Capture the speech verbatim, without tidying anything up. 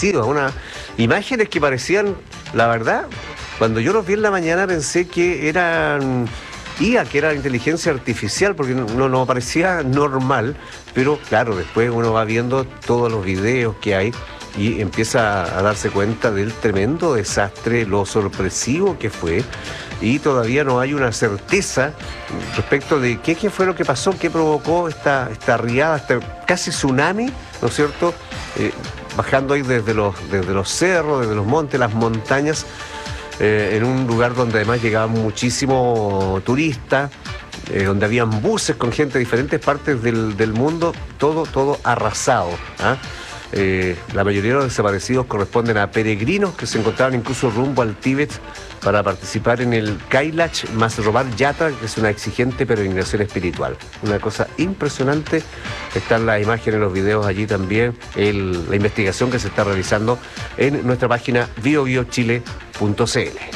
desaparecidos, unas imágenes que parecían, la verdad, cuando yo los vi en la mañana pensé que eran I A, que era inteligencia artificial, porque no, no parecía normal, pero claro, después uno va viendo todos los videos que hay y empieza a darse cuenta del tremendo desastre, lo sorpresivo que fue, y todavía no hay una certeza respecto de qué, qué fue lo que pasó, qué provocó esta, esta riada, este casi tsunami, ¿no es cierto?, eh, bajando ahí desde los, desde los cerros, desde los montes, las montañas, eh, en un lugar donde además llegaban muchísimos turistas, eh, donde habían buses con gente de diferentes partes del, del mundo, todo, todo arrasado, ¿ah? Eh, la mayoría de los desaparecidos corresponden a peregrinos que se encontraban incluso rumbo al Tíbet para participar en el Kailash Masrobar Yatra, que es una exigente peregrinación espiritual. Una cosa impresionante. Están las imágenes, los videos allí también, el, la investigación que se está realizando en nuestra página bio bio chile punto c l.